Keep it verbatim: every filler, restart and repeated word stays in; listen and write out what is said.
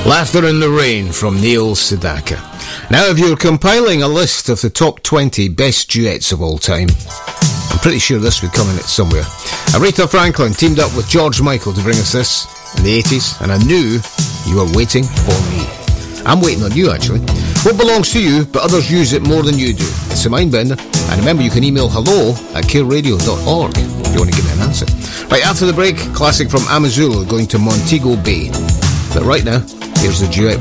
Laughter in the Rain from Neil Sedaka. Now, if you're compiling a list of the top twenty best duets of all time, I'm pretty sure this would come in it somewhere. Aretha Franklin teamed up with George Michael to bring us this in the eighties, and I knew you were waiting for me. I'm waiting on you, actually. What belongs to you, but others use it more than you do? It's a mind bender. And remember, you can email hello at care radio dot org if you want to give me an answer. Right, after the break, classic from Amazulu going to Montego Bay. But right now, here's the duet